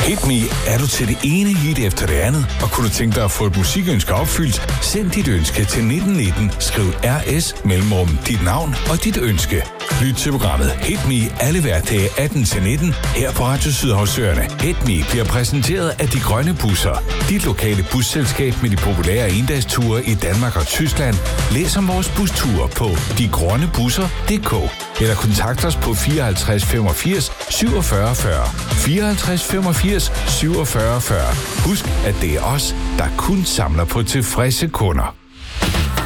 Hit Me, er du til det ene hit efter det andet, og kunne du tænke dig at få et musikønske opfyldt, send dit ønske til 1919, skriv RS mellemrum dit navn og dit ønske. Lyt til programmet Hit Me alle hverdage 18-19 her på Radio Sydhavsøerne. Hit Me bliver præsenteret af De Grønne Busser, dit lokale busselskab med de populære endagsture i Danmark og Tyskland. Læs om vores busture på degrønnebusser.dk eller kontakt os på 54 85 47 40. 54 85 47 40. Husk, at det er os, der kun samler på tilfredse kunder.